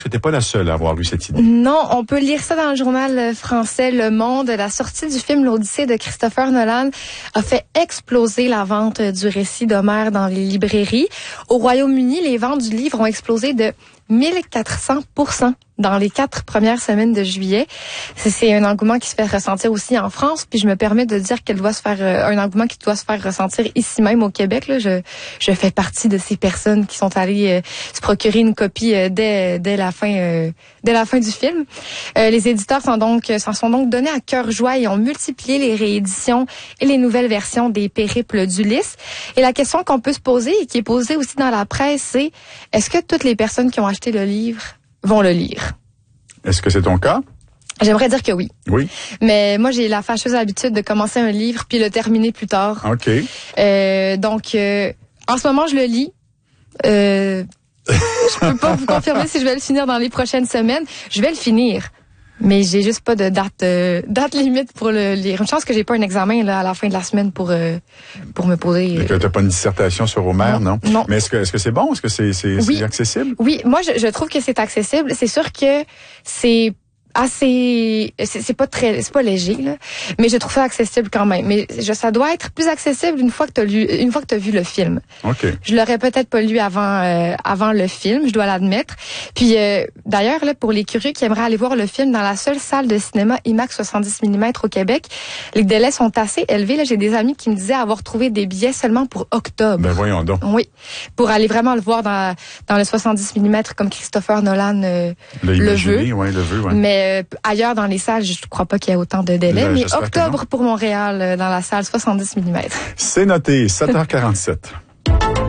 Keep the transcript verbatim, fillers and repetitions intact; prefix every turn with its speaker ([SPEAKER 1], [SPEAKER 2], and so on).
[SPEAKER 1] Tu n'étais pas la seule à avoir lu cette idée.
[SPEAKER 2] Non, on peut lire ça dans le journal français Le Monde. La sortie du film L'Odyssée de Christopher Nolan a fait exploser la vente du récit d'Homère dans les librairies. Au Royaume-Uni, les ventes du livre ont explosé de mille quatre cents pour cent dans les quatre premières semaines de juillet. C'est un engouement qui se fait ressentir aussi en France, puis je me permets de dire qu'elle doit se faire euh, un engouement qui doit se faire ressentir ici même au Québec. Là, je je fais partie de ces personnes qui sont allées euh, se procurer une copie euh, dès dès la fin euh, dès la fin du film. Euh, les éditeurs s'en donc s'en sont donc donnés à cœur joie et ont multiplié les rééditions et les nouvelles versions des Périples d'Ulysse. Et la question qu'on peut se poser et qui est posée aussi dans la presse, c'est est-ce que toutes les personnes qui ont acheté le livre vont le lire?
[SPEAKER 1] Est-ce que c'est ton cas?
[SPEAKER 2] J'aimerais dire que oui.
[SPEAKER 1] Oui.
[SPEAKER 2] Mais moi, j'ai la fâcheuse habitude de commencer un livre puis le terminer plus tard.
[SPEAKER 1] OK.
[SPEAKER 2] Euh, donc, euh, en ce moment, je le lis. Euh, je peux pas vous confirmer si je vais le finir dans les prochaines semaines. Je vais le finir. Mais j'ai juste pas de date euh, date limite pour le lire. Une chance que j'ai pas un examen là à la fin de la semaine pour euh, pour me poser.
[SPEAKER 1] Euh... Que t'as pas une dissertation sur Homère, non?
[SPEAKER 2] Non. non.
[SPEAKER 1] Mais est-ce que est-ce que c'est bon? Est-ce que c'est c'est,
[SPEAKER 2] oui.
[SPEAKER 1] c'est accessible?
[SPEAKER 2] Oui, moi je, je trouve que c'est accessible. C'est sûr que c'est assez c'est, c'est pas très c'est pas léger là, mais je trouve ça accessible quand même. Mais je, ça doit être plus accessible une fois que t'as lu une fois que t'as vu le film.
[SPEAKER 1] OK.
[SPEAKER 2] Je l'aurais peut-être pas lu avant euh, avant le film, je dois l'admettre. Puis euh, d'ailleurs là pour les curieux qui aimeraient aller voir le film dans la seule salle de cinéma IMAX soixante-dix millimètres au Québec, les délais sont assez élevés là, j'ai des amis qui me disaient avoir trouvé des billets seulement pour octobre.
[SPEAKER 1] Ben voyons donc.
[SPEAKER 2] Oui, pour aller vraiment le voir dans dans le soixante-dix millimètres comme Christopher Nolan euh, le, le veut.
[SPEAKER 1] Ouais, le veut, ouais.
[SPEAKER 2] Mais Euh, ailleurs dans les salles, je ne crois pas qu'il y ait autant de délais,
[SPEAKER 1] Là,
[SPEAKER 2] mais octobre pour Montréal, euh, dans la salle soixante-dix millimètres.
[SPEAKER 1] C'est noté, sept heures quarante-sept.